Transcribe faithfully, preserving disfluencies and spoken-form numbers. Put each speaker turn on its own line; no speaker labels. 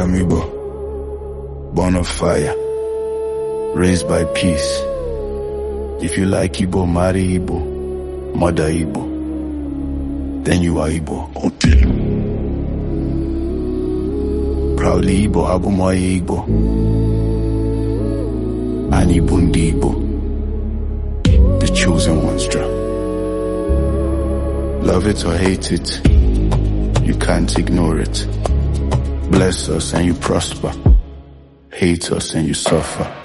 I'm Igbo, born of fire, raised by peace. If you like Igbo, marry Igbo, mother Igbo, then you are Igbo. Okay. Proudly Igbo, Abumoye Igbo, and Igbo ndi Igbo, the chosen ones. Love it or hate it, you can't ignore it. Bless us and you prosper, hate us and you suffer.